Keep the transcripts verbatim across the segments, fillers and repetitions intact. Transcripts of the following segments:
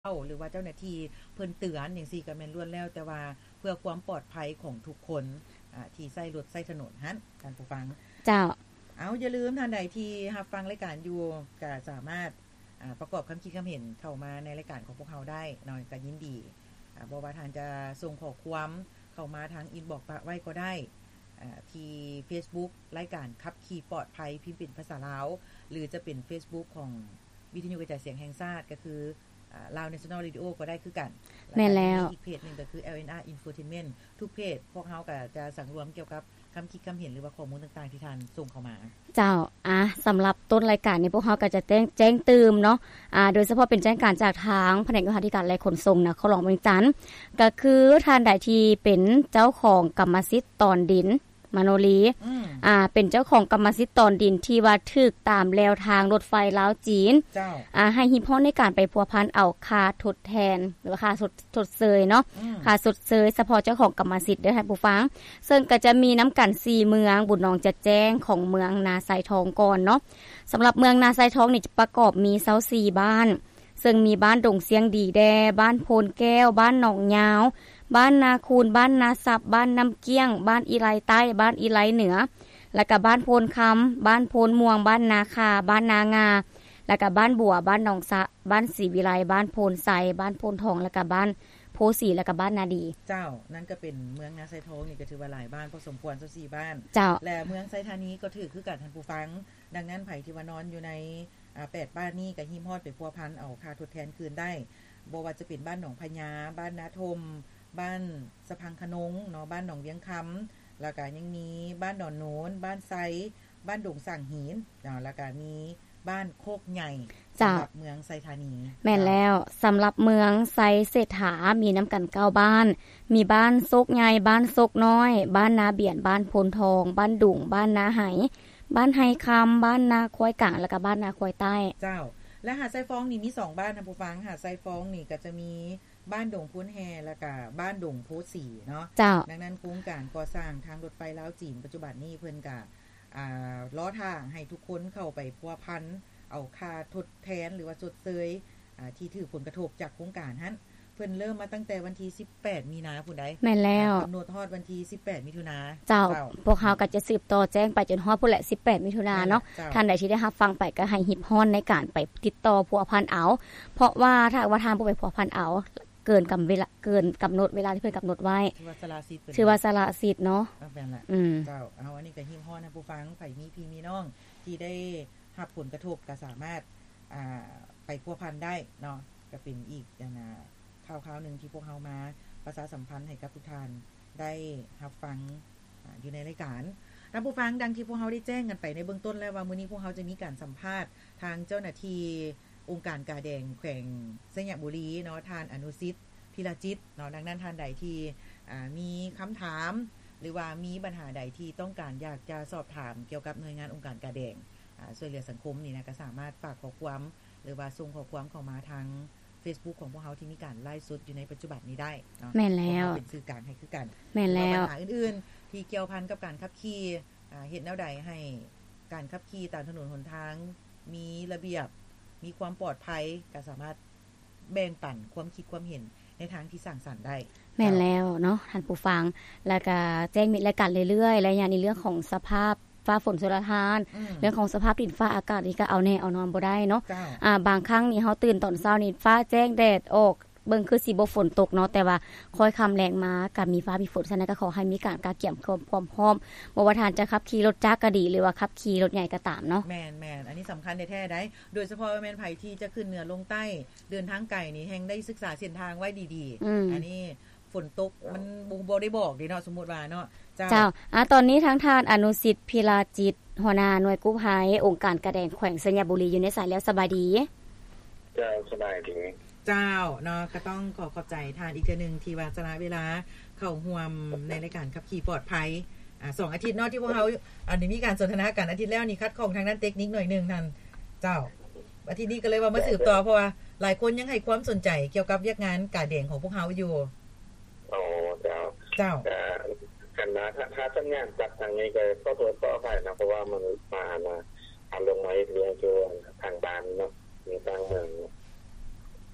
เอ้าหรือว่าเจ้าหน้าที่เพิ่นเตือนจังซี่ก็แม่นล้วนแล้วแต่ว่าเพื่อความปลอดภัยของทุกคนอ่าที่ใช้รถใช้ถนนหั้นท่านผู้ฟังเจ้าเอาอย่าลืมท่านใดที่รับฟังรายการอยู่ก็สามารถอ่าประกอบคำคิดคำเห็นเข้ามาในรายการของพวกเราได้เนาะก็ยินดีอ่าบ่ว่าท่านจะส่งข้อความเข้ามาทางอินบ็อกซ์ไว้ก็ได้อ่าที่ Facebook รายการขับขี่ปลอดภัยพิมพ์เป็นภาษาลาวหรือจะเป็น Facebook ของวิทยุกระจายเสียงแห่งชาติก็คือลาว National Radio ก็ได้คือกันแม่นแล้วอีกเพจนึงก็คือ แอล เอ็น อาร์ Infotainment ทุกเพจพวกเฮาก็จะสังรวมเกี่ยวกับคำคิดคำเห็นหรือว่าข้อมูลต่างๆที่ท่านส่งเข้ามาเจ้าอ่ะสำหรับต้นรายการนี้พวกเฮาก็จะแจ้งแจ้งเตือนเนาะอ่าโดยเฉพาะเป็นแจ้งการจากทางแผนกโยธาธิการและขนส่งนครหลวงเวียงจันทน์ก็คือท่านใดที่เป็นเจ้าของกรรมสิทธิ์ตอนดินมโนรีอ่าเป็นเจ้าของกรรมสิทธิ์ตอนดินที่ว่าถูกตามแนวทางรถไฟลาวจีนเจ้าอ่าให้ฮิพอในการไปพัวพันเอาค่าทดแทนหรือว่าค่าสดสดเสยเนาะค่าสดเสยเฉพาะเจ้าของกรรมสิทธิ์เด้อท่านผู้ฟังซึ่งก็จะมีน้ำกันสี่เมืองบุญนองจะแจ้งของเมืองนาไซทองก่อนเนาะสำหรับเมืองนาไซทองนี่จะประกอบมีเซาสี่บ้านซึ่งมีบ้านดงเสียงดีแดบ้านโพนแก้วบ้านหนองยาวบ้านนาคูนบ้านนาซับบ้านน้ำเกี้ยงบ้านอีไลใต้บ้านอีไลเหนือแล้วก็บ้านโพนคำบ้านโพนม่วงบ้านนาคาบ้านนางาแล้วก็บ้านบัวบ้านหนองสะบ้านศรีวิไลบ้านโพนไซบ้านโพนทองแล้วก็บ้านโพสีแล้วก็บ้านนาดีเจ้านั่นก็เป็นเมืองนาไซทองนี่ก็ถือว่าหลายบ้านพอสมควรซะสี่บ้านเจ้าและเมืองไซธานีก็ถือคือกันท่านผู้ฟังดังนั้นไผที่ว่านอนอยู่ในอ่าแปดบ้านนี้ก็หิ้มฮอดไปพัวพันเอาค่าทดแทนคืนได้บ่ว่าจะเป็นบ้านหนองพญาบ้านนาทมบ้านสะพังขนงเนาะบ้านหนองเวียงคำแล้วก็ยังมีบ้านดอนโนนบ้านไซบ้านดงสั่งหินเนาะแล้วก็มีบ้านโคกใหญ่สำหรับเมืองไซธานีแม่นแล้วสำหรับเมืองไซเศรษฐามีน้ำกันเก้าบ้านมีบ้านโซกใหญ่บ้านโซกน้อยบ้านนาเบียนบ้านโพนทองบ้านดุ่งบ้านนาไหบ้านไฮคำบ้านนาควายกลางแล้วก็บ้านนาควายใต้เจ้าและหาดไซฟองนี่มีสองบ้านท่านผู้ฟังหาดไซฟองนี่ก็จะมีบ้านดงพูนแฮแล้วก็บ้านดงโพสีเนาะดังนั้นโครงการก่อสร้างทางรถไฟลาวจีนปัจจุบันนี้เพิ่นก็อ่าล้อทางให้ทุกคนเข้าไปพัวพันเอาค่าทดแทนหรือว่าชดเชยอ่าที่ถือผลกระทบจากโครงการนั้นเพิ่นเริ่มมาตั้งแต่วันที่สิบแปดมีนาพุ่นใดแม่นแล้วกำหนดฮอดวันที่สิบแปดมิถุนาเจ้าพวกเฮาก็จะสืบต่อแจ้งไปจนฮอดพุ่นแหละสิบแปดมิถุนาเนาะท่านใดที่ได้รับฟังไปก็ให้ฮิปฮอนในการไปติดต่อพัวพันเอาเพราะว่าถ้าว่าทางบ่ไปพัวพันเอาเกินกำเวลาเกินกำหนดเวลาที่เพิ่นกำหนดไว้ชื่อว่าสละสิทธิ์ชื่อว่าสละสิทธิ์เนาะแม่นล่ะเจ้าเอาอันนี้ก็ฮิปฮอนนะผู้ฟังไผมีพี่มีน้องที่ได้รับผลกระทบก็สามารถอ่าไปพัวพันได้เนาะก็เป็นอีกอย่างน่ะข่าวๆนึงที่พวกเฮามาประชาสัมพันธ์ให้กับทุกท่านได้รับฟังอยู่ในรายการท่านผู้ฟังดังที่พวกเฮาได้แจ้งกันไปในเบื้องต้นแล้วว่ามื้อนี้พวกเฮาจะมีการสัมภาษณ์ทางเจ้าหน้าที่องค์การกาแดงแขวงสัญญบุรีเนาะท่านอนุสิทธิ์พิรจิตเนาะดังนั้นท่านใดที่อ่ามีคำถามหรือว่ามีปัญหาใดที่ต้องการอยากจะสอบถามเกี่ยวกับหน่วยงานองค์การกาแดงอ่าช่วยเหลือสังคมนี่นะก็สามารถฝากข้อความหรือว่าส่งข้อความเข้ามาทางFacebook ของพวกเฮาที่มีการไลฟ์สดอยู่ในปัจจุบันนี้ได้เนาะแม่นแล้วเป็นสื่อกลางให้คือกันแม่นแล้วปัญหาอื่นๆที่เกี่ยวพันกับการขับขี่อ่าเฮ็ดแนวใดให้การขับขี่ตามถนนหนทางมีระเบียบมีความปลอดภัยก็สามารถแบ่งปันความคิดความเห็นในทางที่สร้างสรรค์ได้แม่นแล้วเนาะท่านผู้ฟังแล้วก็แจ้งมิตรรายการเรื่อยๆและอย่างในเรื่องของสภาพฟ้าฝนชลทานเรื่องของสภาพดินฟ้าอากาศนี่ก็เอาแน่เอานอนบ่ได้เนาะอ่าบางครั้งนี่เฮาตื่นตอนเช้านี่ฟ้าแจ้งแดดออกเบิ่งคือสิบ่ฝนตกเนาะแต่ว่าค่อยค่ำแรงมาก็มีฟ้ามีฝนฉะนั้นก็ขอให้มีการกาเกี่ยมความพร้อมบ่ว่าท่านจะขับขี่รถจักรก็ดีหรือว่าขับขี่รถใหญ่ก็ตามเนาะแม่นๆอันนี้สำคัญแท้ๆได้โดยเฉพาะแม่นไผที่จะขึ้นเหนือลงใต้เดินทางไกลนี่แฮงได้ศึกษาเส้นทางไว้ดีๆอันนี้ฝนตกมันบ่ได้บอกดิเนาะสมมุติว่าเนาะเจ้าเจ้าอ่าตอนนี้ทางท่านอนุสิทธิ์พิราจิตหัวหน้าหน่วยกู้ภัยองค์การกระแดงแขวงสัญญบุรีอยู่ในสายแล้วสบายดีเจ้าสบายดีเจ้าเนาะก็ต้องขอขอบใจทานอีกเทื่อนึงที่ว่าสละเวลาเข้าร่วมในรายการขับขี่ปลอดภัยอ่าสองอาทิตย์เนาะที่พวกเฮาอันนี้มีการสนทนากันอาทิตย์แล้วนี่คัดข้องทางด้านเทคนิคหน่อยนึงท่านเจ้าอาทิตย์นี้ก็เลยว่ามาสืบต่อเพราะว่าหลายคนยังให้ความสนใจเกี่ยวกับเวียกงานกาแดงของพวกเฮาอยู่อ๋อเจ้าเจ้ากันนะถ้าถ้าทำงานจากทางนี้ก็ขอโทษขออภัยนะเพราะว่ามันมานะทำลงมาเรื่องเกี่ยวทางบ้านเนาะมีทางเมือง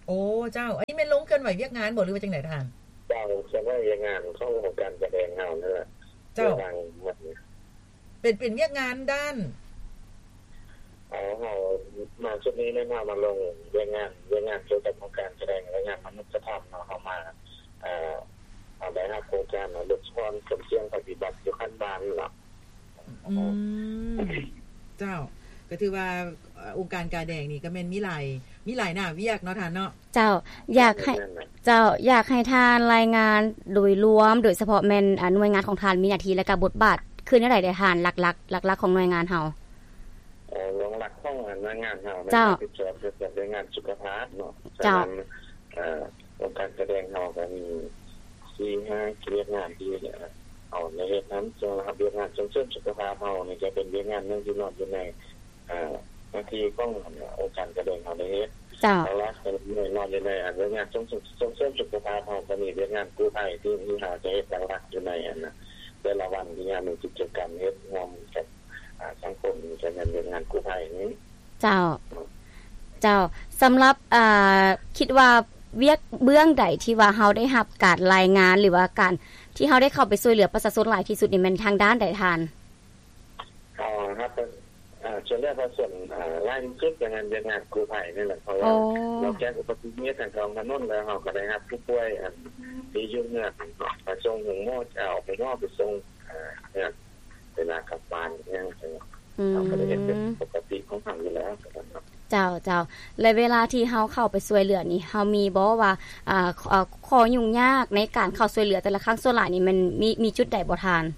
โอ้เจ้าอันนี้แม่นลงเกินไหวเวียกงานบ่หรือว่าจังได๋ท่านเจ้าจะว่าเวียกงานของของการแสดงเฮานั่นแหละเจ้าเป็นเป็นเวียกงานด้านอ๋อเฮามาชุดนี้แม่นมาลงเวียกงานเวียกงานเกี่ยวกับการแสดงและงานมนุษยธรรมเนาะเฮามาเอ่อเอาได้รับโครงการลดความสมเสี่ยงปฏิบัติอยู่ขั้นบ้านล่ะอืมเจ้าก็ถือว่าองค์การการแดงนี่ก็แม่นมีหลายมีหลายหน้าเวียกเนาะท่านเนาะเจ้าอยากให้เจ้าอยากให้ท่านรายงานโดยรวมโดยเฉพาะแม่นหน่วยงานของท่านมีหน้าที่และก็บทบาทคือแนวใดได้ท่านหลักๆหลักๆของหน่วยงานเฮาเอ่อหลักๆของหน่วยงานเฮาเจ้าที่จะเป็นหน่วยงานสุขภาพเนาะเจ้าเอ่อองค์การแสดงเฮาก็มี สี่ห้า เรียกงานที่เอาในเฮ็ดนั้นจะรับเรียกงานส่งเสริมสุขภาพเฮานี่จะเป็นเรียกงานนึงที่นอนอยู่ในเอ่อหน้าที่ขององค์การแสดงเฮาได้เฮ็ดเจ้าแล้วก็นอนอยู่ในอันเรียกงานส่งส่งเสริมสุขภาพเฮาก็มีเรียกงานกู้ภัยที่ที่เฮาจะเฮ็ดหลักๆอยู่ในอันน่ะแต่ละวันที่มีกิจกรรมเฮ็ดร่วมกับอ่าสังคมจะเป็นเรียกงานกู้ภัยนี้เจ้าเจ้าสำหรับอ่าคิดว่าเวียกเบื้องใดที่ว่าเฮาได้รับการรายงานหรือว่าการที่เฮาได้เข้าไปช่วยเหลือประชาชนหลายที่สุดนี่มันทางด้านใดทานอ๋อครับอ่าส่วนแรกก็ส่วนอ่ารายสุดงานงานกู้ภัยนี่แหละเพราะว่าเราแจ้งอุบัติเหตุทางท้องถนนแล้วเฮาก็ได้รับผู้ป่วยอันที่อยู่เนื้อไปส่งหงหมอเอาไปนอกไปส่งอ่าเนี่ยเวลากลับบ้านเนี่ยเราก็ได้เห็นเป็นปกติของทางอยู่แล้วครับเจ้าเจ้าและเวลาที่เฮาเข้าไปช่วยเหลือนี่เฮามีบ่ว่าอ่าเอ่อข้อยุ่งยากในการเข้าช่วยเหลือแต่ละครั้งส่วนหลายนี่มันมีมีจุดใดบ่ทาน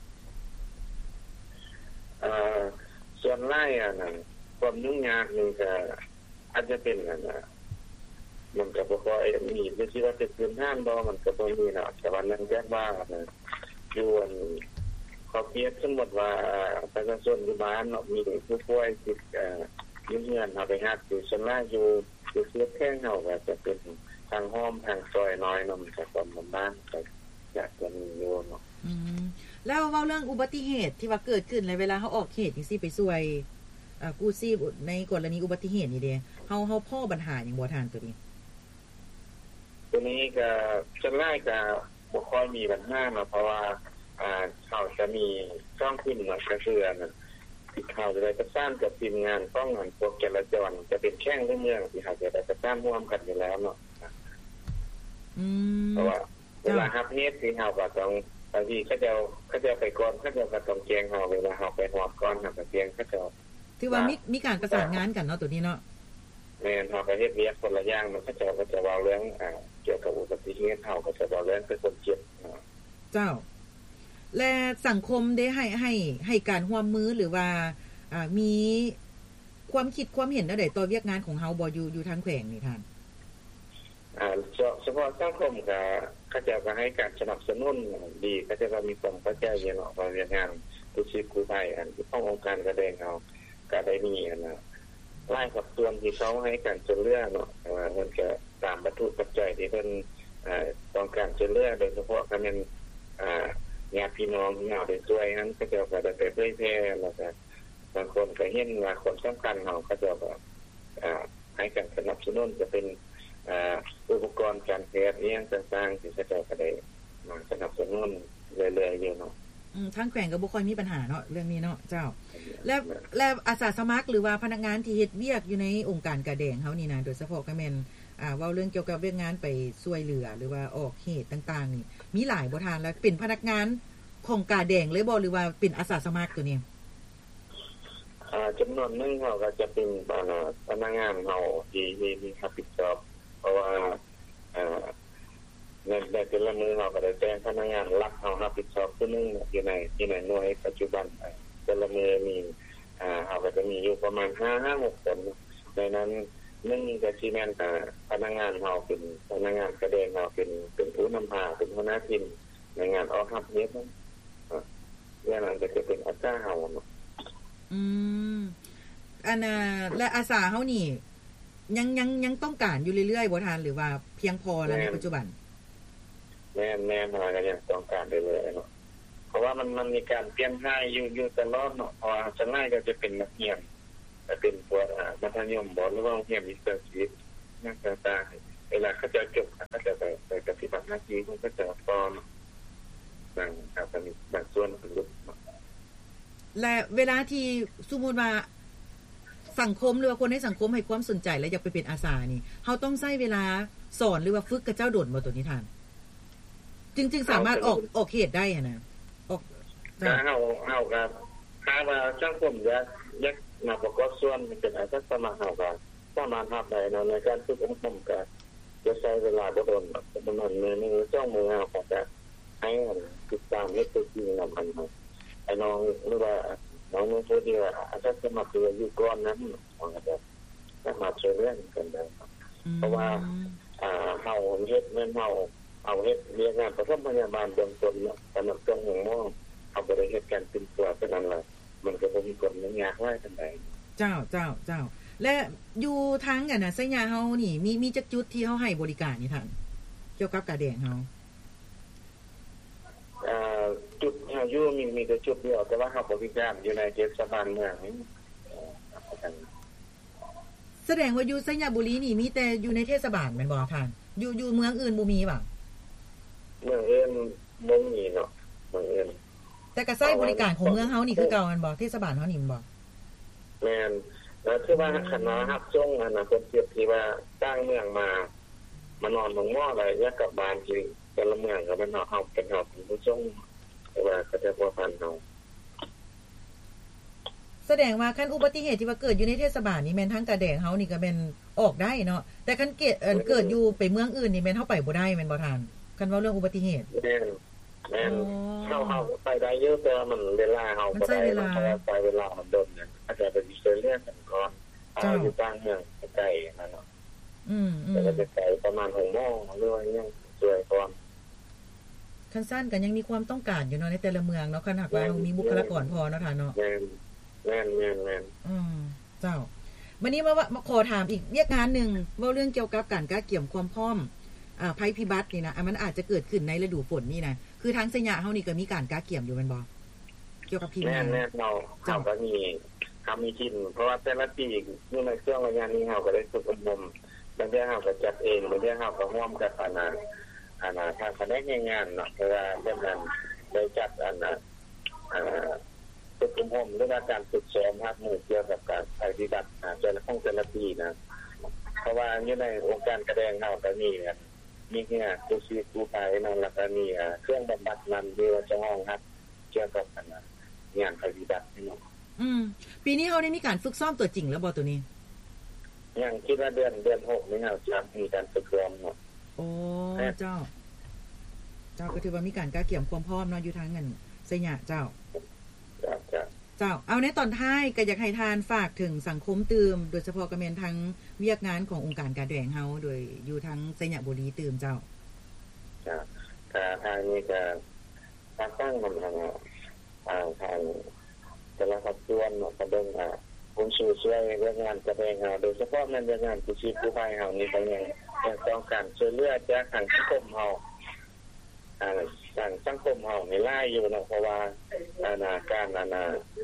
เอ่อส่วนหลายอ่ะนั่นความยุ่งยากนี่ก็อาจจะเป็นอันน่ะมันก็บ่ค่อยมีวิธีว่าเป็นพื้นฐานบ่มันก็บ่มีเนาะแต่ว่านั้นแจ้งว่าอยู่อันขอเพียงสมมุติว่าประชาชนอยู่บ้านเนาะมีผู้ป่วยติดเอ่อยืนยันเฮาไปหาอยู่ส่วนหลายอยู่อยู่เสียแค่เฮาก็จะเป็นทางห้อมทางซอยน้อยเนาะมันก็ประมาณก็อยากจะมีอยู่เนาะอืมแล้วเว้าเรื่องอุบัติเหตุที่ว่าเกิดขึ้นในเวลาเฮาออกเหตุจังซี่ไปช่วยอ่ากู้ชีพในกรณีอุบัติเหตุนี่เด้เฮาเฮาพ้อปัญหาหยังบ่ท่านตัวนี้ตัวนี้ก็ส่วนหลายก็บ่ค่อยมีปัญหาเนาะเพราะว่าอ่าเขาจะมีช่องขึ้นเนาะก็คืออันนั้นที่เขาจะได้ประสานกับทีมงานป้องกันพวกจราจรจะเป็นแข้งเรื่องที่เขาจะได้ประสานร่วมกันอยู่แล้วเนาะอืมเพราะว่าเวลารับเหตุที่เฮาก็ต้องบางทีเขาจะเขาจะไปก่อนเขาจะก็ต้องแจ้งเฮาเวลาเฮาไปฮอดก่อนเฮาก็แจ้งเขาจะถือว่ามีมีการประสานงานกันเนาะตัวนี้เนาะแม่นเฮาก็เฮ็ดเวียกคนละอย่างมันก็จะก็จะเว้าเรื่องอ่าเกี่ยวกับอุบัติเหตุเฮาก็จะเว้าเรื่องเป็นคนเจ็บเจ้าและสังคมได้ให้ให้ให้การร่วมมือหรือว่าอ่ามีความคิดความเห็นแนวใดต่อเวียกงานของเฮาบ่อยู่อยู่ทางแขวงนี่ท่านอ่าเฉพาะสังคมก็เขาจะก็ให้การสนับสนุนดีก็จะมีความเข้าใจเยอะเนาะว่าเวียกงานกู้ชีพกู้ภัยอันที่ขององค์การกระแดงเฮาก็ได้มีอันน่ะหลายกับส่วนที่เขาให้การช่วยเหลือเนาะว่ามันก็ตามวัตถุปัจจัยที่เพิ่นอ่าต้องการช่วยเหลือโดยเฉพาะก็แม่นอ่าญาติพี่น้องที่เฮาได้ช่วยนั้นก็จะก็ได้ไปเผยแพร่แล้วก็บางคนก็เห็นว่าคนสำคัญเฮาก็จะก็อ่าให้การสนับสนุนจะเป็นอ่าอุปกรณ์การแพทย์อีหยังต่างๆที่เขาจะก็ได้มาสนับสนุนเรื่อยๆอยู่เนาะอืมทางแขวงก็บ่ค่อยมีปัญหาเนาะเรื่องนี้เนาะเจ้าแล้วแล้วอาสาสมัครหรือว่าพนักงานที่เฮ็ดเวียกอยู่ในองค์การกระแดงเฮานี่นะโดยเฉพาะก็แม่นอ่าเว้าเรื่องเกี่ยวกับเรื่องงานไปช่วยเหลือหรือว่าออกเหตุต่างๆนี่มีหลายบ่ทานแล้วเป็นพนักงานของกาแดงเลยบ่หรือว่าเป็นอาสาสมัครตัวนี้อ่าจำนวนนึงเฮาก็จะเป็นพนักงานเฮาที่ที่มีรับผิดชอบเพราะว่าอ่าในในแต่ละมือเฮาก็ได้แจ้งพนักงานหลักเฮารับผิดชอบผู้นึงอยู่ในที่ในหน่วยปัจจุบันแต่ละมือมีอ่าเฮาก็จะมีอยู่ประมาณห้า หกคนในนั้นนึงก็สิแม่นอ่าพนักงานเฮาเป็นพนักงานกระแดงเฮาเป็นเป็นผู้นำพาเป็นหัวหน้าทีมในงานออกรับเฮ็ดเรื่องนั้นก็จะเป็นอาสาเฮาเนาะอืมอันน่ะและอาสาเฮานี่ยังยังยังต้องการอยู่เรื่อยๆบ่ทานหรือว่าเพียงพอแล้วในปัจจุบันแม่นแม่นๆก็ยังต้องการเรื่อยๆเนาะเพราะว่ามันมันมีการเปลี่ยนถ่ายอยู่อยู่ตลอดเนาะเพราะว่าส่วนใหญ่ก็จะเป็นนักเรียนแต่เป็นพวกอ่ามัธยมบ่หรือว่าโรงเรียนอิสระศิลป์นักศึกษาเวลาเขาจะจบเขาจะไปไปปฏิบัติหน้าที่เขาก็จะฟ้องบางครับมีบางส่วนเป็นลุกและเวลาที่สมมุติว่าสังคมหรือว่าคนในสังคมให้ความสนใจและอยากไปเป็นอาสานี่เฮาต้องใช้เวลาสอนหรือว่าฝึกกับเจ้าโดดบ่ตัวนี้ท่านจริงๆสามารถออกออกเขตได้อ่ะนะออกถ้าเฮาเฮาครับถ้าว่าสังคมอยากอยากมาประกอบส่วนเป็นอาสาสมัครเฮาก็สามารถรับได้ในการฝึกอบรมก็จะใช้เวลาบ่โดนประมาณมื้อนึงสองมื้อเฮาก็จะให้ติดตามให้ตัวจริงนำกันไอ้น้องหรือว่าน้องนู้นผู้ที่ว่าอาจจะสมัครอยู่ก่อนนั้นมันก็จะสามารถช่วยเหลือกันได้เพราะว่าอ่าเฮาเฮ็ดแม่นเฮาเอาเฮ็ดเรียนงานประถมพยาบาลเบื้องต้นเนาะสำหรับเครื่องหัวหม้อเอาบ่ได้เฮ็ดการเป็นตัวเป็นนั้นล่ะมันก็บ่มีผลยากหลายปานใดเจ้าเจ้าเจ้าและอยู่ทางกันน่ะไสยาเฮานี่มีมีจักจุดที่เฮาให้บริการนี่ท่านเกี่ยวกับกาแดงเฮาอ่าจุดเฮาอยู่มีมีแต่จุดเดียวแต่ว่าเฮาบริการอยู่ในเทศบาลเมืองนี่แสดงว่าอยู่ไสยบุรีนี่มีแต่อยู่ในเทศบาลแม่นบ่ท่านอยู่อยู่เมืองอื่นบ่มีบ่เมืองอื่นบ่มีเนาะเมืองอื่นแต่ก็ใช้บริการของเมืองเฮานี่คือเก่าแม่นบ่เทศบาลเฮานี่บ่แม่นแล้วคือว่าคณะรับส่งอันน่ะเพิ่นเทียบที่ว่าตั้งเมืองมามานอนหม้องหม้ออะไรแยกกับบ้านที่แต่ละเมืองก็มันเฮาเป็นเฮาเป็นผู้ส่งแต่ว่าก็จะบ่พันเฮาแสดงว่าคันอุบัติเหตุที่ว่าเกิดอยู่ในเทศบาลนี่แม่นทางกระแดงเฮานี่ก็แม่นออกได้เนาะแต่คันเกิดเอ่อเกิดอยู่ไปเมืองอื่นนี่แม่นเฮาไปบ่ได้แม่นบ่ท่านคันเว้าเรื่องอุบัติเหตุแม่นแม่นเฮาเฮาไปได้เยอะแต่มันเวลาเฮาบ่ได้เพราะว่าไปเวลามันโดนเนี่ยอาจจะไปเสียเรื่องกันก่อนเอาอยู่ต่างเมืองใกล้นั่นเนาะอืมๆแต่ก็ไกลประมาณหกโมงหรือว่ายังสวยก่อนคันซั่นก็ยังมีความต้องการอยู่เนาะในแต่ละเมืองเนาะคันหากว่าเฮามีบุคลากรพอเนาะท่านเนาะแม่นแม่นๆอืมเจ้าวันนี้มามาขอถามอีกเรียกงานนึงเว้าเรื่องเกี่ยวกับการกาเกี่ยมความพร้อมอ่าภัยพิบัตินี่นะมันอาจจะเกิดขึ้นในฤดูฝนนี่นะคือทางไสยเฮานี่ก็มีการกาเกี่ยมอยู่แม่นบ่เกี่ยวกับทีมงานแม่นๆเนาะเฮาก็มีเฮามีทีมเพราะว่าแต่ละปีอยู่ในช่วงระยะนี้เฮาก็ได้ฝึกอบรมบางทีเฮาก็จัดเองบางทีเฮาก็ร่วมกับคณะคณะทางคณะงานเนาะเวลาเรื่องนั้นได้จัดอันน่ะอ่าฝึกอบรมหรือว่าการฝึกซ้อมรับมือเกี่ยวกับการปฏิบัติอ่าแต่ละของแต่ละปีนะเพราะว่าอยู่ในองค์การกระแดงเฮาก็มีกันมีเนี่ยกู้ชีพกู้ภัยนั่นแล้วก็มีอ่าเครื่องบำบัดนั้นหรือว่าจะห้องครับเกี่ยวกับอันน่ะงานปฏิบัตินี่เนาะอืมปีนี้เฮาได้มีการฝึกซ้อมตัวจริงแล้วบ่ตัวนี้ยังคิดว่าเดือนเดือนหกนี่เฮาจะมีการฝึกซ้อมเนาะโอ้เจ้าเจ้าก็ถือว่ามีการกาเกี่ยมความพร้อมเนาะอยู่ทางนั้นไสยเจ้าเจ้าเอาในตอนท้ายก็อยากให้ทานฝากถึงสังคมตื่มโดยเฉพาะก็แม่นทั้งเวียกงานขององค์การกาแดงเฮาโดยอยู่ทั้งไสยบุรีตื่มเจ้าจ้ะก็ทางนี้ก็ทางตั้งมันทางอ่าทางแต่ละครับส่วนก็เบิ่งอ่าผู้ช่วยเรื่องงานกาแดงเฮาโดยเฉพาะในเรื่องงานกู้ชีพกู้ภัยเฮานี่ก็ยังต้องการช่วยเหลือจากทางสังคมเฮาอ่าทางสังคมเฮานี่หลายอยู่เนาะเพราะว่าอาณาการอาณา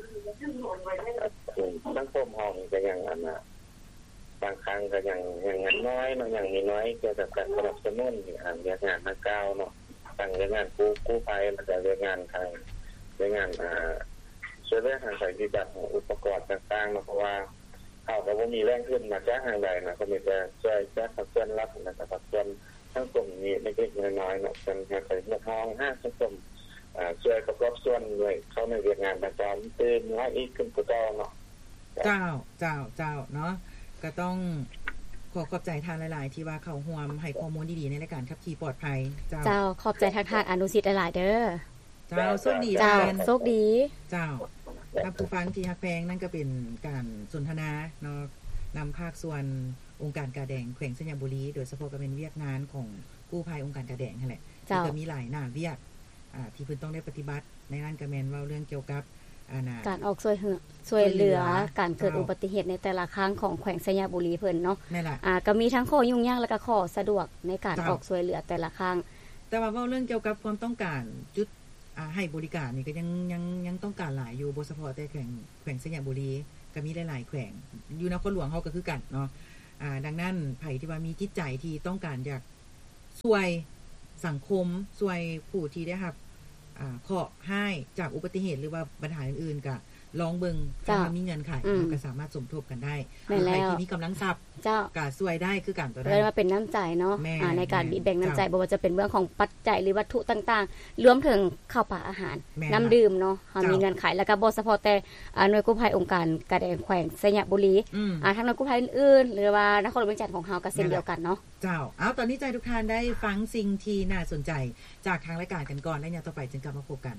สังคมเฮานี่ก็ยังอาณาบางครั้งก็ยังยังน้อยเนาะยังมีน้อยเกี่ยวกับการสนับสนุนอ่าเรื่องงานทางก้าวเนาะทางเรื่องงานกู้กู้ภัยแล้วก็เรื่องงานทางเรื่องงานอ่าช่วยเหลือทางปฏิบัติอุปกรณ์ต่างๆเนาะเพราะว่าเฮาก็บ่มีแรงขึ้นมาจากทางใดนะก็มีแต่ช่วยจากส่วนรับนะครับส่วนทั้งกลุ่มนี้เล็กๆน้อยๆเนาะเป็นแค่ไปเพื่อท้องห้าสังคมอ่าช่วยประกอบส่วนด้วยเข้าในเรื่องงานประจำตื่นน้อยอีกขึ้นกว่าเนาะเจ้าเจ้าเจ้าเนาะก็ต้องขอขอบใจทานหลายๆที่ว่าเข้าร่วมให้ข้อมูลดีๆในรายการขับขี่ปลอดภัยเจ้าเจ้าขอบใจทักทายอนุสิทธิ์หลายๆเด้อเจ้าโชคดีเจ้าโชคดีเจ้าครับผู้ฟังที่ฮักแพงนั่นก็เป็นการสนทนาเนาะนำภาคส่วนองค์การกาแดงแขวงไสยบุรีโดยเฉพาะก็เป็นเวียกงานของกู้ภัยองค์การกาแดงนั่นแหละก็มีหลายหน้าเวียกอ่าที่เพิ่นต้องได้ปฏิบัติในนั้นก็แม่นเว้าเรื่องเกี่ยวกับอ่านะการออกช่วยช่วยเหลือการเกิดอุบัติเหตุในแต่ละครั้งของแขวงไสยบุรีเพิ่นเนาะนั่นแหละอ่าก็มีทั้งข้อยุ่งยากและก็ข้อสะดวกในการออกช่วยเหลือแต่ละครั้งแต่ว่าเว้าเรื่องเกี่ยวกับความต้องการจุดอ่าให้บริการนี่ก็ยังยังยังต้องการหลายอยู่บ่เฉพาะแต่แขวงแขวงไสยบุรีก็มีหลายๆแขวงอยู่นครหลวงเฮาก็คือกันเนาะอ่าดังนั้นไผที่ว่ามีจิตใจที่ต้องการอยากช่วยสังคมช่วยผู้ที่ได้รับอ่าเคราะห์ให้จากอุบัติเหตุหรือว่าปัญหาอื่นๆก็ลองเบิ่งถ้ามีเงินไขก็สามารถสมทบกันได้ใครที่มีกำลังทรัพย์ก็ช่วยได้คือกันตัวนั้นเลยว่าเป็นน้ำใจเนาะในการบีแบ่งน้ำใจบ่ว่าจะเป็นเรื่องของปัจจัยหรือวัตถุต่างๆรวมถึงข้าวปลาอาหารน้ำดื่มเนาะเฮามีเงินขายแล้วก็บ่เฉพาะแต่หน่วยกู้ภัยองค์การกระแดงแขวงสยบุรีอ่าทางหน่วยกู้ภัยอื่นๆหรือว่านครหลวงเวียงจันทน์ของเฮาก็เช่นเดียวกันเนาะเจ้าเอาตอนนี้ใจทุกท่านได้ฟังสิ่งที่น่าสนใจจากทางรายการกันก่อนและอย่างต่อไปจึงกลับมาพบกัน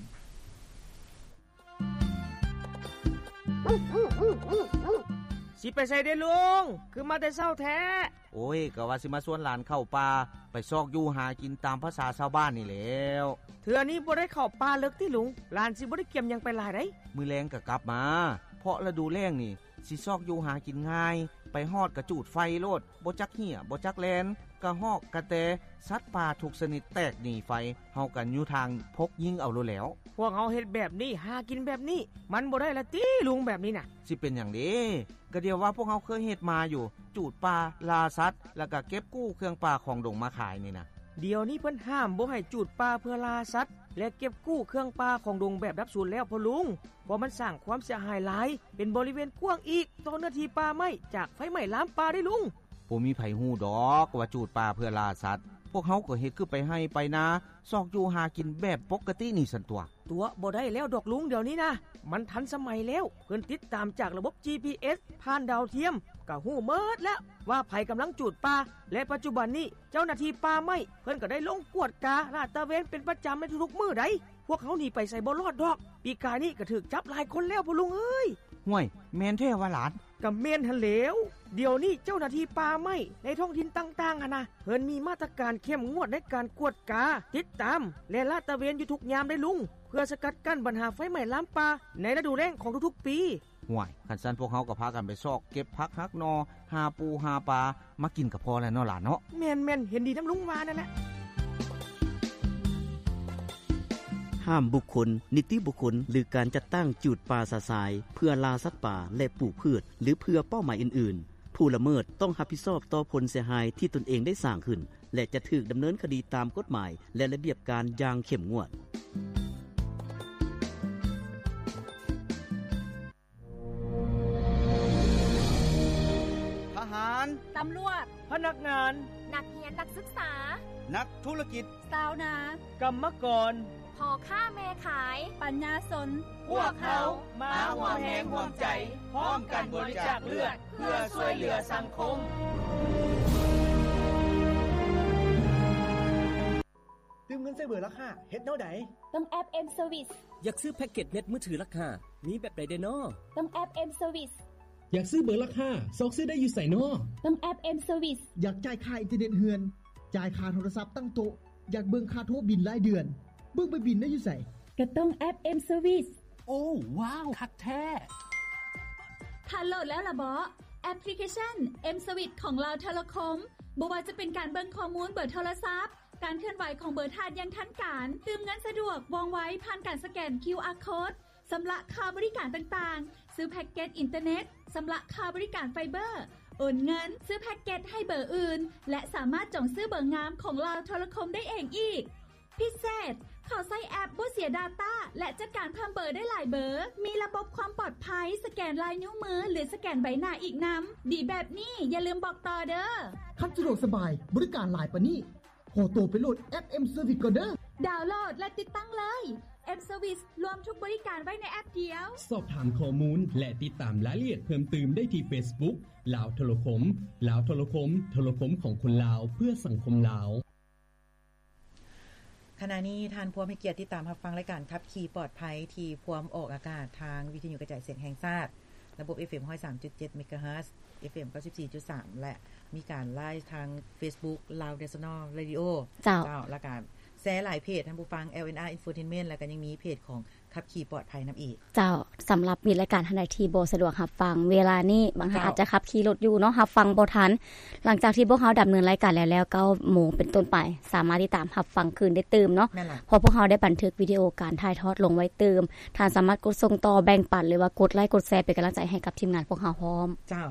สิไปใส่ได้ลุงคือมาแต่เช้าแท้โอ้ยก็ว่าสิมาชวนหลานเข้าป่าไปซอกอยู่หากินตามภาษาชาวบ้านนี่แหล้วเทื่อนี้บ่ได้เข้าป่าเลิกติลุงหลานสิบ่ได้เก็บหยังไปหลายได้มื้อแลงก็กลับมาเพราะฤดูแล้งนี่สิซอกอยู่หากินง่ายไปฮอดกระจูดไฟโลดบ่จักเหี้ยบ่จักแลนกระหอกกระแตสัตว์ป่าทุกชนิดแตกหนีไฟเฮากันอยู่ทางพกยิงเอาโลแล้วพวกเฮาเฮ็ดแบบนี้หากินแบบนี้มันบ่ได้ละติลุงแบบนี้น่ะสิเป็นหยังเด้ก็เดียวว่าพวกเฮาเคยเฮ็ดมาอยู่จูดป่าลาสัตว์แล้วก็เก็บกู้เครื่องป่าของดงมาขายนี่นะเดี๋ยวนี้เพิ่นห้ามบ่ให้จูดป่าเพื่อลาสัตว์และเก็บกู้เครื่องป่าของดงแบบดับสูญแล้วพ่อลุงเพราะมันสร้างความเสียหายหลายเป็นบริเวณกว้างอีกต่อนาทีป่าไหม้จากไฟไหม้ลามป่าได้ลุงบ่มีไผฮู้ดอกว่าจูดป่าเพื่อลาสัตว์พวกเฮาก็เฮ็ดคือไปให้ไปนาซอกอยู่หากินแบบปกตินี่ซั่นตัวตัวบ่ได้แล้วดอกลุงเดี๋ยวนี้นะมันทันสมัยแล้วเพิ่นติดตามจากระบบ จี พี เอส ผ่านดาวเทียมก็ฮู้หมดแล้วว่าไผกำลังจูดป่าและปัจจุบันนี้เจ้าหน้าที่ป่าไม้เพิ่นก็ได้ลงกวดกาลาดตระเวนเป็นประจำในทุกๆมื้อใดพวกเขาหนีไปใส่บ่รอดดอกปีกายนี้ก็ถูกจับหลายคนแล้วพ่อลุงเอ้ยห่วยแม่นแท้ว่าหลานก็แม่นหั่นแหล้วเดี๋ยวนี้เจ้าหน้าที่ป่าไม้ในท้องถิ่นต่างๆหั่นน่ะเพิ่นมีมาตรการเข้มงวดในการกวดกาติดตามและลาดตระเวนอยู่ทุกยามได้ลุงเพื่อสกัดกั้นปัญหาไฟไหม้ลามป่าในฤดูแล้งของทุกๆปีห่วยคันซั่นพวกเฮาก็พากันไปซอกเก็บผักฮักนอหาปูหาปลามากินก็พอแล้วเนาะหลานเนาะแม่นๆเห็นดีนำลุงว่านั่นแหละห้ามบุคคลนิติบุคคลหรือการจัดตั้งจูดป่าสะสายเพื่อล่าสัตว์ป่าและปลูกพืชหรือเพื่อเป้าหมายอื่นๆผู้ละเมิดต้องรับผิดชอบต่อผลเสียหายที่ตนเองได้สร้างขึ้นและจะถูกดำเนินคดีตามกฎหมายและระเบียบการอย่างเข้มงวดทหารตำรวจพนักงานนักเรียนนักศึกษานักธุรกิจชาวนากรรมกรพ่อค้าแม่ขายปัญญาชนพวกเขามาร่วมแรงร่วมใจพร้อมกันบริจาคเลือดเพื่อช่วยเหลือสังคมตืมเงินใส่เบอร์ราคาเฮ็ดแนวใดต้องแอป M Service อยากซื้อแพ็คเกจเน็ตมือถือราคามีแบบใดเด้อน้อต้องแอป M Service อยากซื้อเบอร์ราคาซอกซื้อได้อยู่ไสน้อต้องแอป M Service อยากจ่ายค่าอินเทอร์เน็ตเฮือนจ่ายค่าโทรศัพท์ตั้งโต๊ะอยากเบิ่งค่าโทรบินรายเดือนเบิ่งไปบินได้อยู่ไสก็ต้องแอป M Service โอ้ว้าวคักแท้ถ้าโหลดแล้วล่ะบ่แอปพลิเคชัน M Service ของเราโทรคมบ่ว่าจะเป็นการเบิ่งข้อมูลเบอร์โทรศัพท์การเคลื่อนไหวของเบอร์ธาตุอย่างทันการตืมเงินสะดวกว่องไวผ่านการสแกน คิว อาร์ Code สำหรับค่าบริการต่างๆซื้อแพ็คเกจอินเทอร์เน็ตสำหรับค่าบริการไฟเบอร์โอนเงินซื้อแพ็คเกจให้เบอร์อื่นและสามารถจองซื้อเบอร์งามของเราโทรคมได้เองอีกพิเศษขอใช้แอปบ่เสีย Data และจัดการเพิ่มเบอร์ได้หลายเบอร์มีระบบความปลอดภัยสแกนลายนิ้วมือหรือสแกนใบหน้าอีกนำดีแบบนี้อย่าลืมบอกต่อเด้อคันสะดวกสบายบริการหลายปานนี้โหโตไปโหลดแอป M Service ก่อนเด้อดาวน์โหลดและติดตั้งเลย M Service รวมทุกบริการไว้ในแอปเดียวสอบถามข้อมูลและติดตามรายละเอียดเพิ่มเติมได้ที่ Facebook ลาวโทรคมลาวโทรคมโทรคมของคนลาวเพื่อสังคมลาวขณะนี้ท่านผู้มีเกียรติติดตามรับฟังรายการขับขี่ปลอดภัยที่พวมออกอากาศทางวิทยุกระจายเสียงแห่งชาติระบบ เอฟ เอ็ม หนึ่งศูนย์สามจุดเจ็ด เมกะเฮิรตซ์ เอฟ เอ็ม เก้าสิบสี่จุดสาม และมีการไลฟ์ทาง Facebook Lao National Radio เจ้าและการแชร์หลายเพจท่านผู้ฟัง แอล เอ็น อาร์ Infotainment แล้วก็ยังมีเพจของขับขี่ปลอดภัยนำอีกเจ้าสำหรับมีรายการทันใดที่บ่สะดวกรับฟังเวลานี้บางท่านอาจจะขับขี่รถอยู่เนาะรับฟังบ่ทันหลังจากที่พวกเฮาดำเนินรายการแล้วแล้ว เก้าโมงเป็นต้นไปสามารถติดตามรับฟังคืนได้เติมเนาะพอพวกเฮาได้บันทึกวิดีโอการถ่ายทอดลงไว้เติมท่านสามารถกดส่งต่อแบ่งปันหรือว่ากดไลค์กดแชร์เป็นกำลังใจให้กับทีมงานพวกเฮาพร้อมเจ้า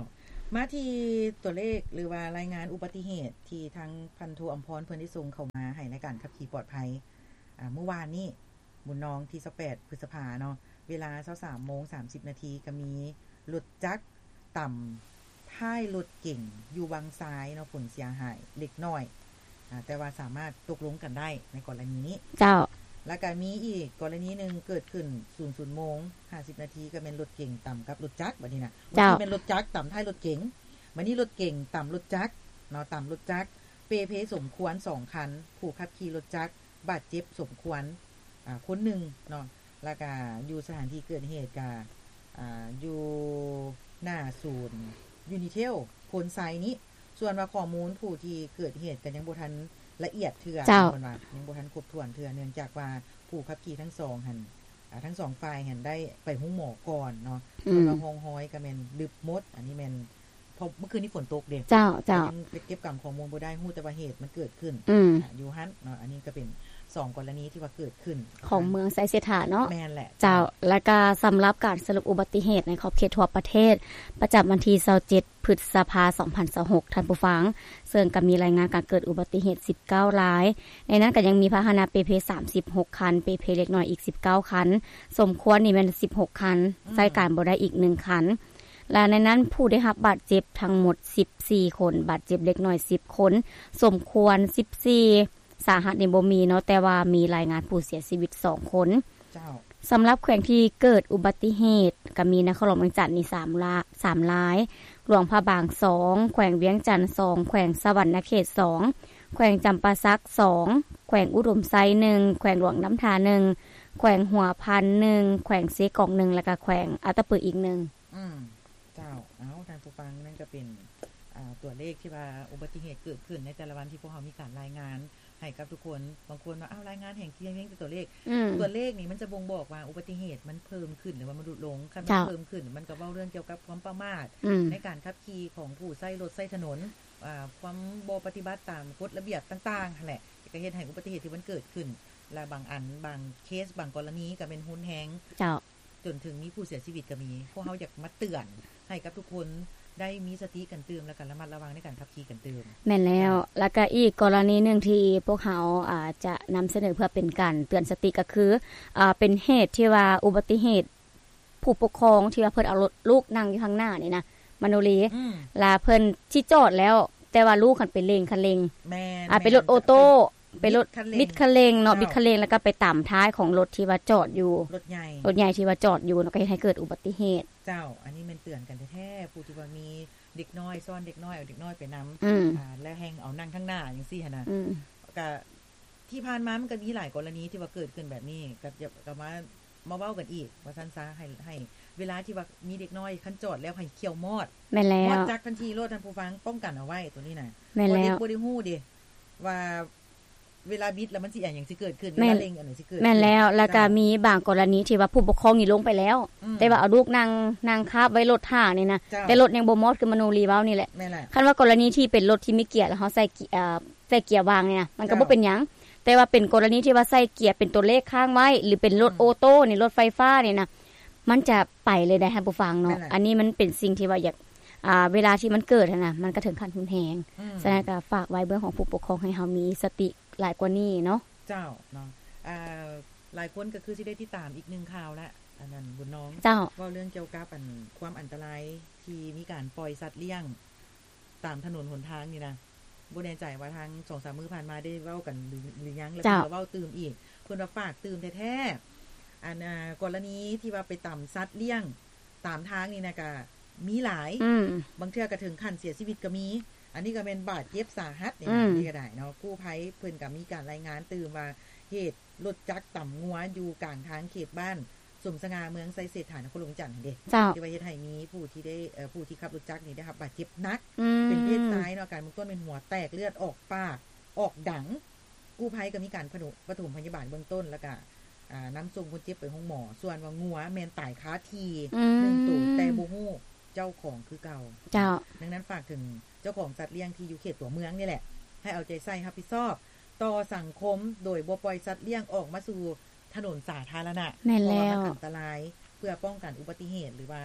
มาที่ตัวเลขหรือว่ารายงานอุบัติเหตุที่ทางพันโทอมพรเพิ่นได้ส่งเข้ามาให้ในการขับขี่ปลอดภัยอ่าเมื่อวานนี้บุญน้องที่สิบแปดพฤษภาเนาะเวลา ยี่สิบสามโมงสามสิบนาทีก็มีรถจักรต่ำท้ายรถเก่งอยู่วังซ้ายเนาะผลเสียหายเล็กน้อยอ่าแต่ว่าสามารถตกลงกันได้ในกรณีนี้เจ้าแล้วก็มีอีกกรณีนึงเกิดขึ้น ศูนย์ ศูนย์ โมงห้าสิบนาทีก็เป็นรถเก่งต่ำกับรถจักรบัดนี้น่ะมันสิเป็นรถจักรต่ำท้ายรถเก่งบัดนี้รถเก่งต่ำรถจักรเนาะต่ำรถจักรเปเพสมควรสองคันผู้ขับขี่รถจักรบาดเจ็บสมควรอ่าคนนึงเนาะแล้วก็อยู่สถานที่เกิดเหตุก็อ่าอยู่หน้าศูนย์ยูนิเทลโพนไซนี้ส่วนว่าข้อมูลผู้ที่เกิดเหตุก็ยังบ่ทันละเอียดเทื่อเพิ่นว่ายังบ่ทันครบถ้วนเทื่อเนื่องจากว่าผู้ขับขี่ทั้งสองหั่นอ่าทั้งสองฝ่ายหั่นได้ไปหุ้งหมอก่อนเนาะเพิ่นว่าฮ้องฮ้อยก็แม่นดึบมดอันนี้แม่นพอเมื่อคืนนี้ฝนตกเด้เจ้าเจ้ายังเก็บกำข้อมูลบ่ได้ฮู้แต่ว่าเหตุมันเกิดขึ้นอืออยู่หั่นเนาะอันนี้ก็เป็นสองกรณีที่ว่าเกิดขึ้นของเมืองไซเซถาเนาะแม่นแหละเจ้าแล้วก็สำหรับการสรุปอุบัติเหตุในขอบเขตทั่วประเทศประจำวันที่ยี่สิบเจ็ดพฤษภาคมสองพันยี่สิบหกท่านผู้ฟังซึ่งก็มีรายงานการเกิดอุบัติเหตุสิบเก้ารายในนั้นก็ยังมีพาหนะเปเพสามสิบหกคันเปเพเล็กน้อยอีกสิบเก้าคันสมควรนี่มันสิบหกคันใช้การบ่ได้อีกหนึ่งคันและในนั้นผู้ได้รับบาดเจ็บทั้งหมดสิบสี่คนบาดเจ็บเล็กน้อยสิบคนสมควรสิบสี่สาหัสนี่บ่มีเนาะแต่ว่ามีรายงานผู้เสียชีวิตสองคนเจ้าสำหรับแขวงที่เกิดอุบัติเหตุก็มีนครหลวงเวียงจันทน์นี่สามละสามรายหลวงพระบางสองแขวงเวียงจันทน์สองแขวงสวรรณเขตสองแขวงจำปาสักสองแขวงอุดมไซหนึ่งแขวงหลวงน้ำทาหนึ่งแขวงหัวพันหนึ่งแขวงเสกองหนึ่งแล้วก็แขวงอัตตปืออีกหนึ่งอืมเจ้าเอ้าท่านผู้ฟังนั่นก็เป็นอ่าตัวเลขที่ว่าอุบัติเหตุเกิดขึ้นในแต่ละวันที่พวกเรามีการรายงานให้กับทุกคนบางคนว่าอ้าวรายงานแห่งเที่ยงเพียงแต่ตัวเลขตัวเลขนี่มันจะบ่งบอกว่าอุบัติเหตุมันเพิ่มขึ้นหรือว่ามันลดลงคันมันเพิ่มขึ้นมันก็เว้าเรื่องเกี่ยวกับความประมาทในการขับขี่ของผู้ใช้รถใช้ถนนอ่าความบ่ปฏิบัติตามกฎระเบียบต่างๆนั่นแหละก็เฮ็ดให้อุบัติเหตุที่มันเกิดขึ้นและบางอันบางเคสบางกรณีก็เป็นหุนแฮงเจ้าจนถึงมีผู้เสียชีวิตก็มีพวกเฮาอยากมาเตือนให้กับทุกคนได้มีสติกันเติมและกันระมัดระวังในการขับขี่กันเติมแม่นแล้วแล้วก็อีกกรณีนึงที่พวกเฮาอ่าจะนำเสนอเพื่อเป็นการเตือนสติก็คืออ่าเป็นเหตุที่ว่าอุบัติเหตุผู้ปกครองที่ว่าเพิ่นเอารถลูกนั่งอยู่ข้างหน้านี่นะมโนรีลาเพิ่นที่จอดแล้วแต่ว่าลูกคันไปเร่งคันเร่งแม่นอ่าเป็นรถออโต้ไปรถบิดคันเร่งเนาะบิดคันเร่งแล้วก็ไปต่ำท้ายของรถที่ว่าจอดอยู่รถใหญ่รถใหญ่ที่ว่าจอดอยู่ก็เฮ็ดให้เกิดอุบัติเหตุเจ้าอันนี้มันเตือนกันแท้ๆผู้ที่ว่ามีเด็กน้อยซ่อนเด็กน้อยเอาเด็กน้อยไปนำอ่าและแฮงเอานั่งข้างหน้าจังซี่หั่นน่ะก็ที่ผ่านมามันก็มีหลายกรณีที่ว่าเกิดขึ้นแบบนี้ก็ก็มามาเว้ากันอีกว่าซั่นซะให้ให้เวลาที่ว่ามีเด็กน้อยคันจอดแล้วให้เขี่ยวมอดแม่นแล้วมอดจักทันทีโลดท่านผู้ฟังป้องกันเอาไว้ตัวนี้น่ะบ่ได้บ่ได้ฮู้ดิว่าเวลาบิดแล้วมันสิอันหยังสิเกิดขึ้นเวลาเร่งอันไหนสิเกิดแม่นแล้วแล้วก็มีบางกรณีที่ว่าผู้ปกครองนี่ลงไปแล้วแต่ว่าเอาลูกนั่งนั่งคาบไว้รถทางนี่นะแต่รถยังบ่มอดคือมโนรีเว้านี่แหละคันว่ากรณีที่เป็นรถที่มีเกียร์แล้วเฮาใส่เอ่อใส่เกียร์วางนี่นะมันก็บ่เป็นหยังแต่ว่าเป็นกรณีที่ว่าใส่เกียร์เป็นตัวเลขค้างไว้หรือเป็นรถออโต้นี่รถไฟฟ้านี่นะมันจะไปเลยได้ท่านผู้ฟังเนาะอันนี้มันเป็นสิ่งที่ว่าอยากอ่าเวลาที่มันเกิดน่ะมันก็ถึงขั้นรุนแรงฉะนั้นก็ฝากไว้เบื้องของผู้ปกครองให้เฮามีสติหลายกว่านี้เนาะเจ้าเนาะอ่าหลายคนก็คือสิได้ติดตามอีกหนึ่งข่าวแล้วอันนั้นบุญน้องเจ้าเว้าเรื่องเกี่ยวกับอันความอันตรายที่มีการปล่อยสัตว์เลี้ยงตามถนนหนทางนี่นะบ่แน่ใจว่าทาง สองสาม มื้อผ่านมาได้เว้ากันหรือหรือยังแล้วเพิ่นก็เว้าตื่มอีกเพิ่นว่าฝากตื่มแท้ๆอันน่ะกรณีที่ว่าไปตามสัตว์เลี้ยงตามทางนี่นะก็มีหลายบางเทื่อก็ถึงขั้นเสียชีวิตก็มีอันนี้ก็เป็นบาดเจ็บสาหัสนี่นี่ก็ได้เนาะกู้ภัยเพิ่นก็มีการรายงานตื่มว่าเหตุรถจักรต่ำงัวอยู่กลางทางเขตบ้านสมสง่าเมืองไซเศรษฐานครหลวงจันทน์เด้ที่ว่าเฮ็ดให้มีผู้ที่ได้เอ่อผู้ที่ขับรถจักรนี่ได้รับบาดเจ็บหนักเป็นเพศชายเนาะการเบื้องต้นเป็นหัวแตกเลือดออกปากออกดังกู้ภัยก็มีการปฐมพยาบาลเบื้องต้นแล้วก็อ่านําส่งคนเจ็บไปโรงหมอส่วนว่างัวแม่นตายคาที่หนึ่งตัวแต่บ่ฮู้เจ้าของคือเก่าเจ้าดังนั้นฝากถึงเจ้าของสัตว์เลี้ยงที่อยู่เขตตัวเมืองนี่แหละให้เอาใจใส่รับผิดชอบต่อสังคมโดยบ่ปล่อยสัตว์เลี้ยงออกมาสู่ถนนสาธารณะแม่นแล้วอันตรายเพื่อป้องกันอุบัติเหตุหรือว่า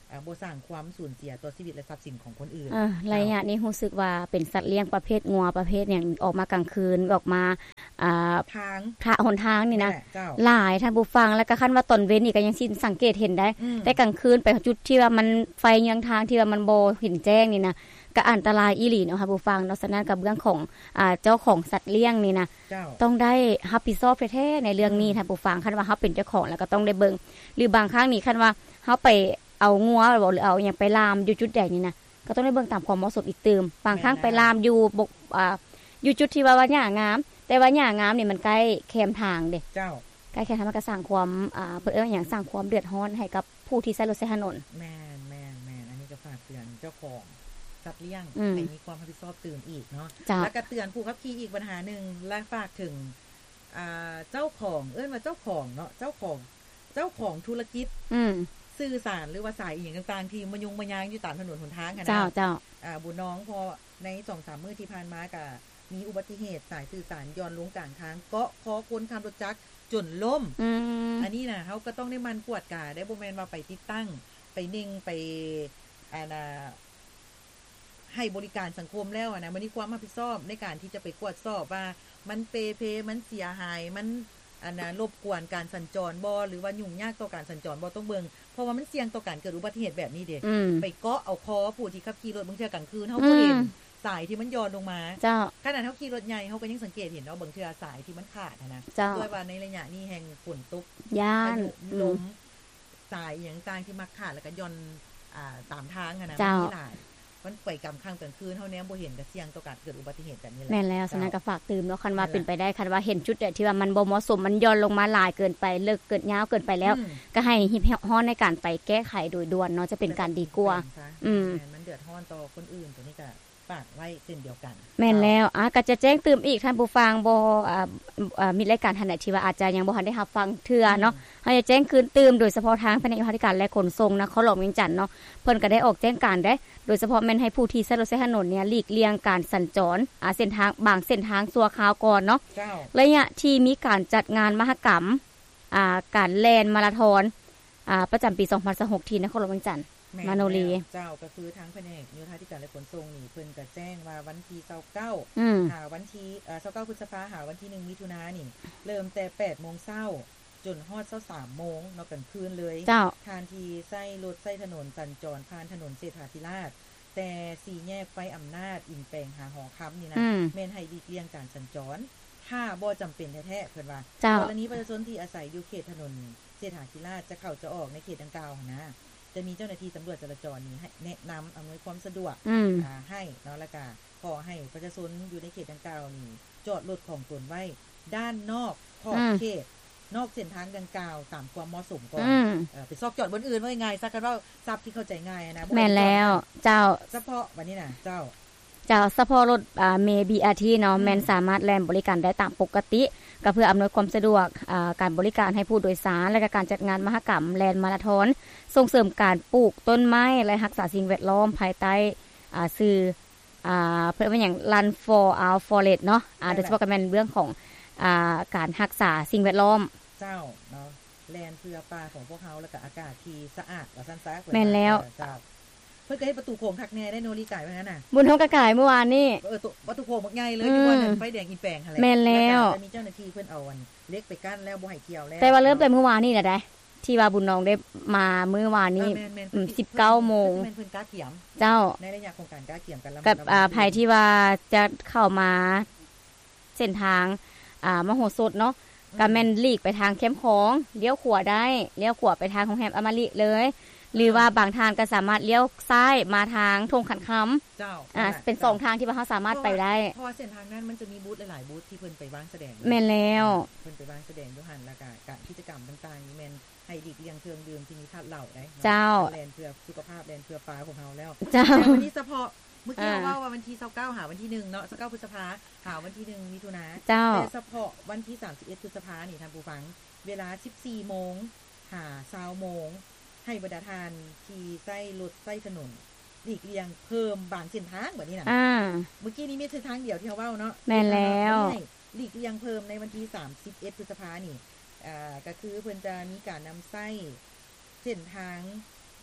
อ่าบ่สร้างความสูญเสียต่อชีวิตและทรัพย์สินของคนอื่นเออระยะนี้รู้สึกว่าเป็นสัตว์เลี้ยงประเภทงัวประเภทหยังออกมากลางคืนออกมาอ่าทางทางหนทางนี่นะหลายท่านผู้ฟังแล้วก็คันว่าตอนเว้นนี่ก็ยังสิสังเกตเห็นได้แต่กลางคืนไปจุดที่ว่ามันไฟยังทางที่ว่ามันบ่เห็นแจ้งนี่นะก็อันตรายอีหลีเนาะค่ะผู้ฟังเนาะฉะนั้นกับเรื่องของอ่าเจ้าของสัตว์เลี้ยงนี่นะต้องได้รับผิดชอบแท้ๆในเรื่องนี้ท่านผู้ฟังคันว่าเฮาเป็นเจ้าของแล้วก็ต้องได้เบิ่งหรือบางครั้งนี่คันว่าเฮาไปเอางัวหรือเอาหยังไปลามอยู่จุดใดนี่นะก็ต้องได้เบิ่งตามความเหมาะสมอีกเติมบางครั้งไปลามอยู่บกอ่าอยู่จุดที่ว่าว่าหญ้างามแต่ว่าหญ้างามนี่มันใกล้แคมทางเด้เจ้าใกล้แคมทางมันก็สร้างความอ่าเพิ่นเอิ้นว่าหยังสร้างความเดือดร้อนให้กับผู้ที่ใช้รถใช้ถนนแม่นๆๆอันนี้ก็ฝากเตือนเจ้าของสัตว์เลี้ยงให้มีความรับผิดชอบตื่นอีกเนาะแล้วก็เตือนผู้ขับขี่อีกปัญหานึงและฝากถึงอ่าเจ้าของเอิ้นว่าเจ้าของเนาะเจ้าของเจ้าของธุรกิจอือสื่อสารหรือว่าสายอีหยังต่างๆที่มันยุงมายางอยู่ตามถนนหนทางกันนะเจ้าเจ้าอ่าบุญน้องพอใน สองถึงสาม มื้อที่ผ่านมาก็มีอุบัติเหตุสายสื่อสารย้อนลงกลางทางเกาะคอคนขับรถจักรจนล้มอืออันนี้น่ะเฮาก็ต้องได้มันกวดกาได้บ่แม่นว่าไปติดตั้งไปนิ่งไปอ่าน่ะให้บริการสังคมแล้วนะมันมีความรับผิดชอบในการที่จะไปกวดสอบว่ามันเปเพมันเสียหายมันอันน่ะรบกวนการสัญจรบ่หรือว่ายุ่งยากต่อการสัญจรบ่ต้องเบิ่งเพราะว่ามันเสี่ยงต่อการเกิดอุบัติเหตุแบบนี้เด้ไปเกาะเอาคอผู้ที่ขับขี่รถบางเทื่อกลางคืนเฮาบ่เห็นสายที่มันย้อนลงมาเจ้าขณะเฮาขี่รถใหญ่เฮาก็ยังสังเกตเห็นเนาะบางเทื่อสายที่มันขาดนะด้วยว่าในระยะนี้แห่งฝนตกย่านลมสายหยังต่างที่มักขาดแล้วก็ย้อนอ่าตามทางนะมันมีหลายมันไปกลางค่ำกลางคืนเฮาแนมบ่เห็นก็เสี่ยงต่อการเกิดอุบัติเหตุแบบนี้แหละแม่นแล้วฉะนั้นก็ฝากเตือนเนาะคันว่าเป็นไปได้คันว่าเห็นจุดที่ว่ามันบ่เหมาะสมมันย้อนลงมาหลายเกินไปเลิกเกิดยาวเกินไปแล้วก็ให้รีบฮ้อนในการไปแก้ไขโดยด่วนเนาะจะเป็นการดีกว่าอืมมันเดือดร้อนต่อคนอื่นตัวนี้ก็ฝากไว้เช่นเดียวกันแม่นแล้วอ่ะก็จะแจ้งเตือนอีกท่านผู้ฟังบ่อ่าอ่ามีรายการท่านใดที่ว่าอาจจะยังบ่ทันได้รับฟังเทื่อเนาะเฮาจะแจ้งคืนเตือนโดยเฉพาะทางแผนกบริการและขนส่งนะเขาหลอกเวียงจันทน์เนาะเพิ่นก็ได้ออกแจ้งการได้โดยเฉพาะแม่นให้ผู้ที่ใช้รถใช้ถนนเนี่ยหลีกเลี่ยงการสัญจรอ่าเส้นทางบางเส้นทางชั่วคราวก่อนเนาะระยะที่มีการจัดงานมหกรรมอ่าการแล่นมาราธอนอ่าประจำปีสองพันยี่สิบหกที่นครหลวงเวียงจันทน์มาโนรีเจ้าก็คือทางแผนกโยธาธิการและขนส่งนี่เพิ่นก็แจ้งว่าวันที่ยี่สิบเก้าหาวันที่เอ่อยี่สิบเก้าพฤษภาคมหาวันที่หนึ่งมิถุนายนนี่เริ่มแต่ แปดโมง นจนฮอด สามโมง นเนาะกลางคืนเลยทานที่ใช้รถใช้ถนนสัญจรผ่านถนนเศรษฐาธิราชแต่สี่แยกไฟอำนาจอินแปลงหาหอค้ำนี่นะแม่นให้หลีกเลี่ยงการสัญจรถ้าบ่จำเป็นแท้ๆเพิ่นว่ากรณีประชาชนที่อาศัยอยู่เขตถนนเศรษฐาธิราชจะเข้าจะออกในเขตดังกล่าวนะจะมีเจ้าหน้าที่ตำรวจจราจรนี่ให้แนะนำอำนวยความสะดวกอ่าให้เนาะแล้วก็ขอให้ประชาชนอยู่ในเขตดังกล่าวนี่จอดรถของตนไว้ด้านนอกขอบเขตนอกเส้นทางดังกล่าวตามความเหมาะสมก่อนเออไปซอกจอดบนอื่นว่าง่ายซักกันว่าทรัพย์ที่เข้าใจง่ายนะแม่นแล้วเจ้าเฉพาะวันนี้น่ะเจ้าเจ้าเฉพาะรถอ่าเม บี อาร์ ที เนาะแม่นสามารถแล่นบริการได้ตามปกติก็เพื่ออำนวยความสะดวกอ่าการบริการให้ผู้โดยสารและก็การจัดงานมหกรรมแล่นมาราธอนส่งเสริมการปลูกต้นไม้และรักษาสิ่งแวดล้อมภายใต้อ่าชื่ออ่าเพิ่นว่าหยัง Run for Our Forest เนาะอ่าโดยเฉพาะก็แม่นเรื่องของอ่าการรักษาสิ่งแวดล้อมเจ้าเนาะแล่นเพื่อป่าของพวกเฮาแล้วก็อากาศที่สะอาดว่าซั่นซะแม่นแล้วเจ้าเพิ่นก็ให้ประตูโค้งทักแน่ได้โนรีไก่ว่างั้นน่ะบุญเฮากะกายเมื่อวานนี้เออประตูโค้งบักใหญ่เลยอยู่ว่านั่นไฟแดงอินแปลงหั่นแหละแม่นแล้วมีเจ้าหน้าที่เพิ่นเอาอันเล็กไปกั้นแล้วบ่ให้เกี่ยวแล้วแต่ว่าเริ่มแต่เมื่อวานนี้แหละได้ที่ว่าบุญน้องได้มาเมื่อวานนี้อืม สิบเก้าโมงแม่นเพิ่นกาเขียมเจ้าในระยะโครงการกาเขียมกันแล้วกับอ่าภัยที่ว่าจะเข้ามาเส้นทางอ่ามโหสถเนาะก็แม่นลีกไปทางเข้มของเลี้ยวขวาได้เลี้ยวขวาไปทางโรงแรมอมฤตเลยหรือว่าบางทางก็สามารถเลี้ยวซ้ายมาทางทงขันคำเจ้าอ่าเป็นสองทางที่ว่าเฮาสามารถไปได้เพราะว่าเส้นทางนั้นมันจะมีบูธหลายๆบูธที่เพิ่นไปวางแสดงแม่นแล้วเพิ่นไปวางแสดงอยู่หั่นแล้วก็การกิจกรรมต่างๆนี่แม่นให้หลีกเลี่ยงเครื่องดื่มที่มีธาตุเหล้าได้เจ้าแล่นเพื่อสุขภาพแล่นเพื่อฟ้าของเฮาแล้วแต่วันนี้เฉพาะเมื่อกี้ว่าว่าวันที่ยี่สิบเก้าหาวันที่หนึ่งเนาะยี่สิบเก้าพฤษภาคมหาวันที่หนึ่งมิถุนายนแต่เฉพาะวันที่สามสิบเอ็ดพฤษภาคมนี่ท่านผู้ฟังเวลา สิบสี่โมงหายี่สิบโมงให้บรรดาทานที่ใช้รถใช้ถนนหลีกเลี่ยงเพิ่มบางเส้นทางแบบนี้น่ะอ่าเมื่อกี้นี้มีเส้นทางเดียวที่เฮาเว้าเนาะแม่นแล้วหลีกเลี่ยงเพิ่มในวันที่สามสิบเอ็ดพฤษภาคมนี่อ่าก็คือเพิ่นจะมีการนำใช้เส้นทาง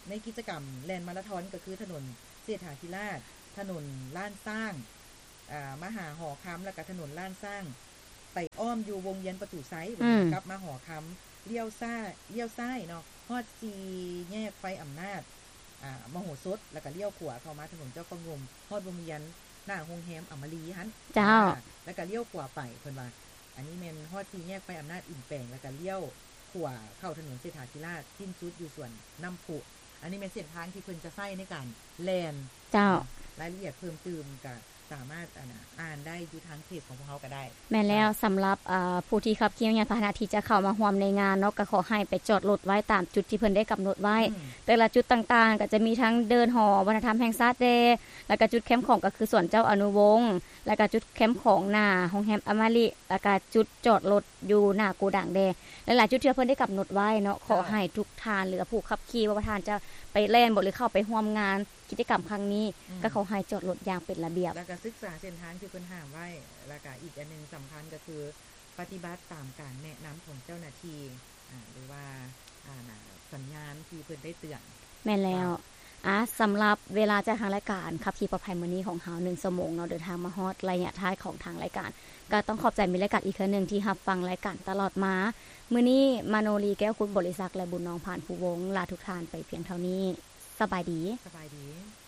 ในกิจกรรมแลนมาราธอนก็คือถนนเศรษฐาธิราชถนนล้านสร้างอ่ามหาหอค้ำแล้วก็ถนนล้านสร้างไปอ้อมอยู่วงเวียนประตูไซส์กลับมาหอค้ำเลี้ยวซ้ายเลี้ยวซ้ายเนาะฮอดสี่แยกไฟอำนาจอ่ามโหสถแล้วก็เลี้ยวขวาเข้ามาถนนเจ้าประงมฮอดวงเวียนหน้าโรงแรมอมรีหั่นเจ้าแล้วก็เลี้ยวขวาไปเพิ่นว่าอันนี้แม่นฮอดสี่แยกไฟอำนาจอิ่มแปลงแล้วก็เลี้ยวขวาเข้าถนนเศรษฐาธิราชสิ้นสุดอยู่ส่วนน้ำพุอันนี้เป็นเส้นทางที่เพิ่นจะใช้ในการแล่นเจ้ารายละเอียดเพิ่มเติมก็สามารถอ่านได้อยู่ทางเพจของพวกเขาก็ได้แม่นแล้วสำหรับผู้ที่ขับขี่ยานพาหนะที่จะเข้ามาร่วมในงานเนาะก็ขอให้ไปจอดรถไว้ตามจุดที่เพิ่นได้กำหนดไว้แต่ละจุดต่างๆก็จะมีทั้งเดินหอวัฒนธรรมแห่งชาติเดแล้วก็จุดแคมป์ของก็คือสวนเจ้าอนุวงศ์แล้วก็จุดแคมป์ของหน้าโรงแรมอมรีแล้วก็จุดจอดรถอยู่หน้าโกดังแดหลายๆจุดที่เพิ่นได้กำหนดไว้เนาะขอให้ทุกท่านหรือผู้ขับขี่ว่าท่านจะไปเล่นบ่หรือเข้าไปร่วมงานกิจกรรมครั้งนี้ก็ขอให้จอดรถอย่างเป็นระเบียบแล้วก็ศึกษาเส้นทางที่เพิ่นห้ามไว้แล้วก็อีกอันนึงสำคัญก็คือปฏิบัติตามการแนะนำของเจ้าหน้าที่อ่าหรือว่าอ่าสัญญาณที่เพิ่นได้เตือนแม่นแล้วอ่ะสำหรับเวลาจากทางรายการขับขี่ปลอดภัยมื้อนี้ของเฮาหนึ่งชั่วโมงเนาะเดินทางมาฮอดระยะท้ายของทางรายการก็ต้องขอบใจมีรายการอีกครั้งนึงที่รับฟังรายการตลอดมามื้อนี้มาโนรีแก้วคุณบริษัทและบุญน้องผ่านผู้วงลาทุกท่านไปเพียงเท่านี้สบายดีสบายดี